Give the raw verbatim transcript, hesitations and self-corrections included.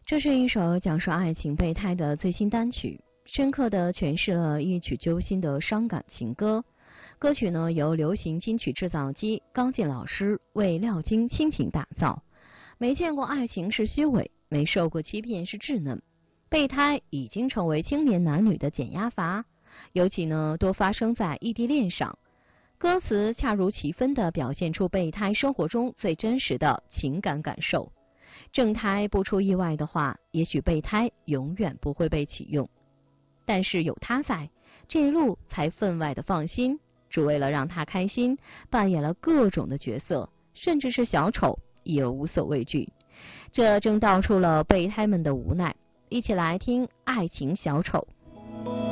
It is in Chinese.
这是一首讲述爱情备胎的最新单曲，深刻地诠释了一曲揪心的伤感情歌。歌曲呢由流行金曲制造机刚劲老师为廖晶倾情打造。没见过爱情是虚伪，没受过欺骗是稚嫩。备胎已经成为青年男女的减压阀，尤其呢多发生在异地恋上。歌词恰如其分地表现出备胎生活中最真实的情感感受。正胎不出意外的话，也许备胎永远不会被启用。但是有他在，这一路才分外的放心。只为了让他开心，扮演了各种的角色，甚至是小丑也无所畏惧。这正道出了备胎们的无奈。一起来听《爱情小丑》。